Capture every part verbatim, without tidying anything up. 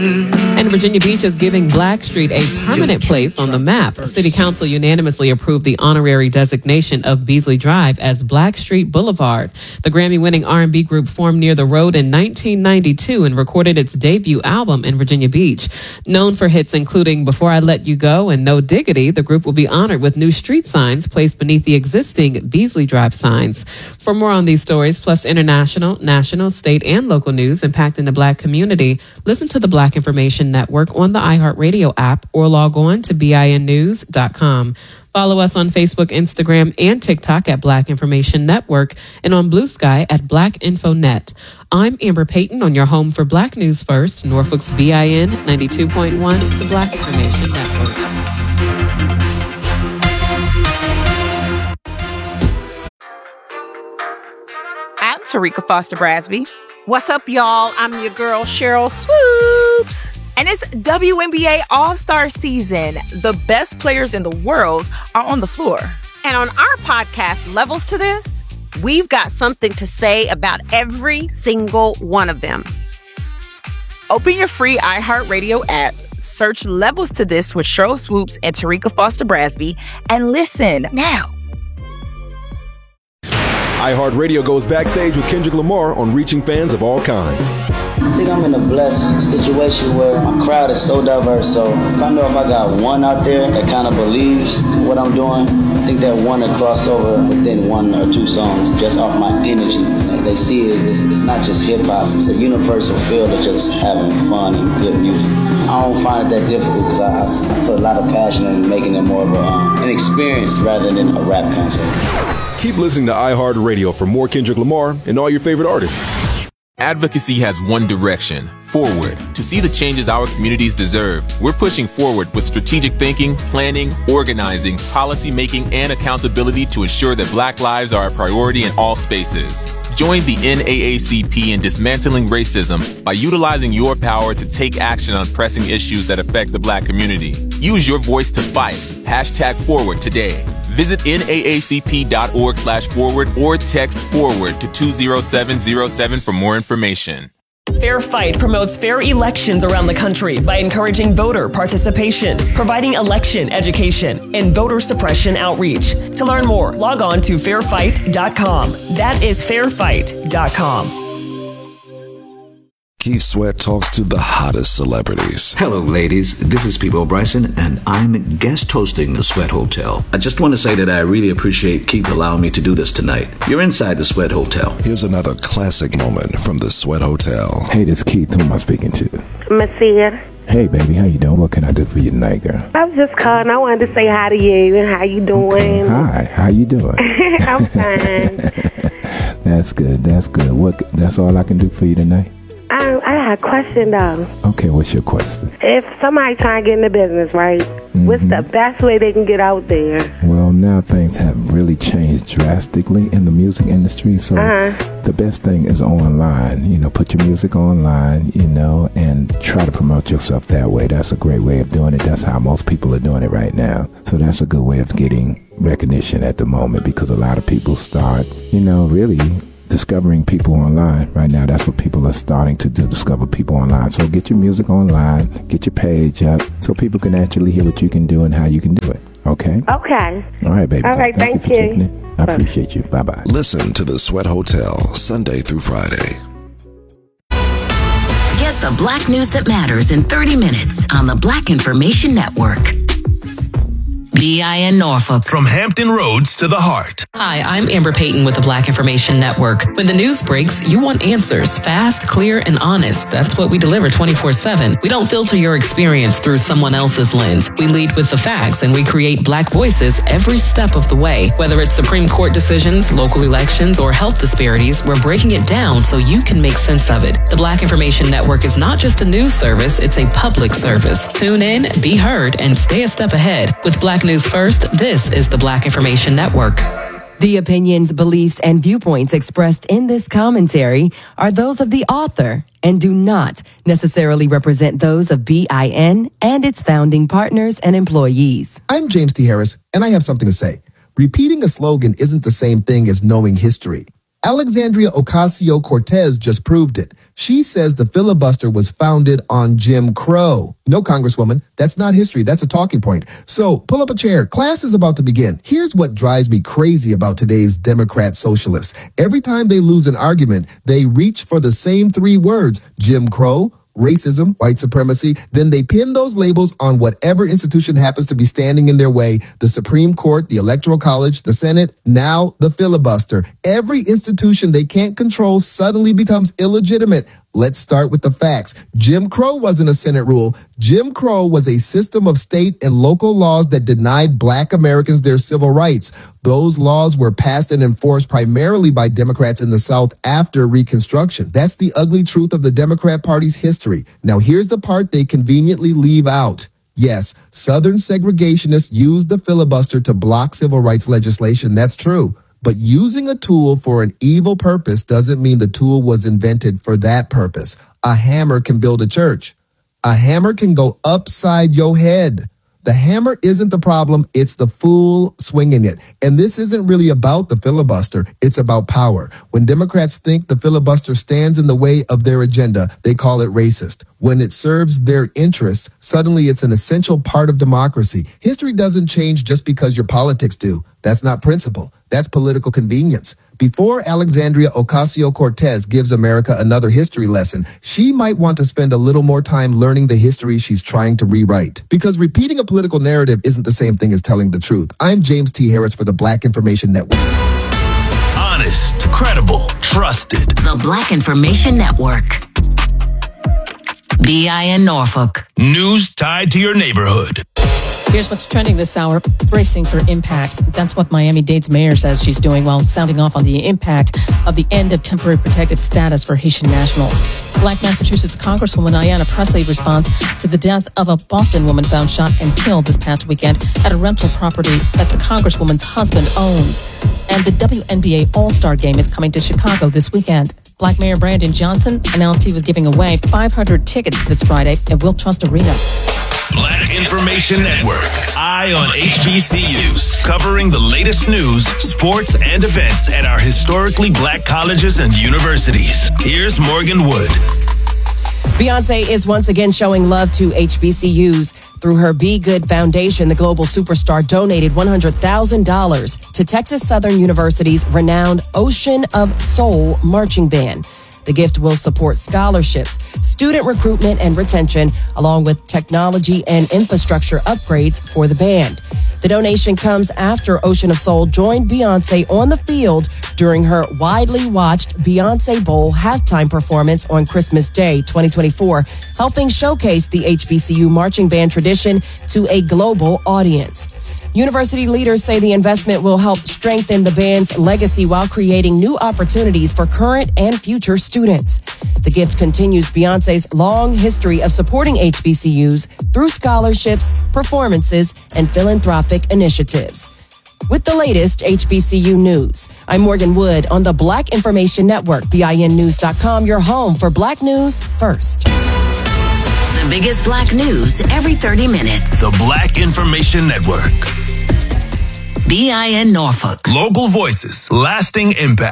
And Virginia Beach is giving Blackstreet a permanent place on the map. City Council unanimously approved the honorary designation of Beasley Drive as Blackstreet Boulevard. The Grammy-winning R and B group formed near the road in nineteen ninety-two and recorded its debut album in Virginia Beach. Known for hits including Before I Let You Go and No Diggity, the group will be honored with new street signs placed beneath the existing Beasley Drive signs. For more on these stories, plus international, national, state, and local news impacting the Black community, listen to the Black Information Network on the iHeartRadio app or log on to B I N news dot com. Follow us on Facebook, Instagram, and TikTok at Black Information Network and on Blue Sky at Black Info Net. I'm Amber Payton on your home for Black News First, Norfolk's B I N ninety-two point one, the Black Information Network. I'm Tarika Foster Brasby. What's up, y'all? I'm your girl, Cheryl Swoops. And it's W N B A All-Star Season. The best players in the world are on the floor. And on our podcast, Levels to This, we've got something to say about every single one of them. Open your free iHeartRadio app, search Levels to This with Cheryl Swoops and Tarika Foster Brasby, and listen now. iHeartRadio goes backstage with Kendrick Lamar on reaching fans of all kinds. I think I'm in a blessed situation where my crowd is so diverse. So if I know if I got one out there that kind of believes what I'm doing, I think that one will cross over within one or two songs just off my energy. And they see it, it's, it's not just hip hop, it's a universal feel of just having fun and good music. I don't find it that difficult because I, I put a lot of passion in making it more of a, um, an experience rather than a rap concert. Keep listening to iHeartRadio for more Kendrick Lamar and all your favorite artists. Advocacy has one direction, forward. To see the changes our communities deserve, we're pushing forward with strategic thinking, planning, organizing, policy making, and accountability to ensure that Black lives are a priority in all spaces. Join the N double A C P in dismantling racism by utilizing your power to take action on pressing issues that affect the Black community. Use your voice to fight. Hashtag forward today. Visit N double A C P dot org slash forward or text forward to two zero seven zero seven for more information. Fair Fight promotes fair elections around the country by encouraging voter participation, providing election education, and voter suppression outreach. To learn more, log on to fair fight dot com. That is fair fight dot com. Keith Sweat talks to the hottest celebrities. Hello, ladies. This is Peebo Bryson, and I'm guest hosting the Sweat Hotel. I just want to say that I really appreciate Keith allowing me to do this tonight. You're inside the Sweat Hotel. Here's another classic moment from the Sweat Hotel. Hey, this is Keith. Who am I speaking to? Marcia. Hey, baby. How you doing? What can I do for you tonight, girl? I was just calling. I wanted to say hi to you and how you doing. Okay. Hi. How you doing? I'm fine. That's good. That's good. What? That's all I can do for you tonight? I, I got a question, though. Okay, what's your question? If somebody trying to get into business, right, mm-hmm. what's the best way they can get out there? Well, now things have really changed drastically in the music industry, so uh-huh. the best thing is online. You know, put your music online, you know, and try to promote yourself that way. That's a great way of doing it. That's how most people are doing it right now. So that's a good way of getting recognition at the moment because a lot of people start, you know, really discovering people online right now. That's what people are starting to do, discover people online. So get your music online, get your page up so people can actually hear what you can do and how you can do it. Okay? Okay. All right, baby. All right, thank, thank you. you. For checking in. I Bye. Appreciate you. Bye-bye. Listen to the Sweat Hotel, Sunday through Friday. Get the Black news that matters in thirty minutes on the Black Information Network. B I N Norfolk. From Hampton Roads to the heart. Hi, I'm Amber Payton with the Black Information Network. When the news breaks, you want answers, fast, clear, and honest. That's what we deliver twenty-four seven. We don't filter your experience through someone else's lens. We lead with the facts, and we create Black voices every step of the way. Whether it's Supreme Court decisions, local elections, or health disparities, we're breaking it down so you can make sense of it. The Black Information Network is not just a news service, it's a public service. Tune in, be heard, and stay a step ahead. With Black News First, this is the Black Information Network. The opinions, beliefs, and viewpoints expressed in this commentary are those of the author and do not necessarily represent those of B I N and its founding partners and employees. I'm James T. Harris, and I have something to say. Repeating a slogan isn't the same thing as knowing history. Alexandria Ocasio-Cortez just proved it. She says the filibuster was founded on Jim Crow. No, Congresswoman, that's not history. That's a talking point. So pull up a chair. Class is about to begin. Here's what drives me crazy about today's Democrat socialists. Every time they lose an argument, they reach for the same three words: Jim Crow, racism, white supremacy. Then they pin those labels on whatever institution happens to be standing in their way: the Supreme Court, the Electoral College, the Senate, now the filibuster. Every institution they can't control suddenly becomes illegitimate. Let's start with the facts. Jim Crow wasn't a Senate rule. Jim Crow was a system of state and local laws that denied Black Americans their civil rights. Those laws were passed and enforced primarily by Democrats in the South after Reconstruction. That's the ugly truth of the Democrat Party's history. Now, here's the part they conveniently leave out. Yes, Southern segregationists used the filibuster to block civil rights legislation. That's true. But using a tool for an evil purpose doesn't mean the tool was invented for that purpose. A hammer can build a church. A hammer can go upside your head. The hammer isn't the problem, it's the fool swinging it. And this isn't really about the filibuster, it's about power. When Democrats think the filibuster stands in the way of their agenda, they call it racist. When it serves their interests, suddenly it's an essential part of democracy. History doesn't change just because your politics do. That's not principle. That's political convenience. Before Alexandria Ocasio-Cortez gives America another history lesson, she might want to spend a little more time learning the history she's trying to rewrite. Because repeating a political narrative isn't the same thing as telling the truth. I'm James T. Harris for the Black Information Network. Honest, credible, trusted. The Black Information Network. B I N Norfolk. News tied to your neighborhood. Here's what's trending this hour. Bracing for impact. That's what Miami-Dade's mayor says she's doing while sounding off on the impact of the end of temporary protected status for Haitian nationals. Black Massachusetts Congresswoman Ayanna Pressley responds to the death of a Boston woman found shot and killed this past weekend at a rental property that the Congresswoman's husband owns. And the W N B A All-Star Game is coming to Chicago this weekend. Black Mayor Brandon Johnson announced he was giving away five hundred tickets this Friday at Will Trust Arena. Black Information Network. Eye on H B C Us. Covering the latest news, sports, and events at our historically Black colleges and universities. Here's Morgan Wood. Beyonce is once again showing love to H B C Us. Through her Be Good Foundation, the global superstar donated one hundred thousand dollars to Texas Southern University's renowned Ocean of Soul marching band. The gift will support scholarships, student recruitment and retention, along with technology and infrastructure upgrades for the band. The donation comes after Ocean of Soul joined Beyonce on the field during her widely watched Beyonce Bowl halftime performance on Christmas Day twenty twenty-four, helping showcase the H B C U marching band tradition to a global audience. University leaders say the investment will help strengthen the band's legacy while creating new opportunities for current and future students. The gift continues Beyonce's long history of supporting H B C Us through scholarships, performances, and philanthropic initiatives. With the latest H B C U news, I'm Morgan Wood on the Black Information Network, B I N news dot com, your home for Black news first. The biggest Black news every thirty minutes. The Black Information Network. B I N Norfolk. Local voices, lasting impact.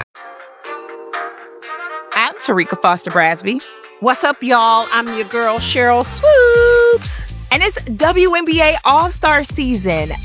I'm Tarika Foster Brasby. What's up, y'all? I'm your girl, Cheryl Swoops. And it's W N B A All-Star season.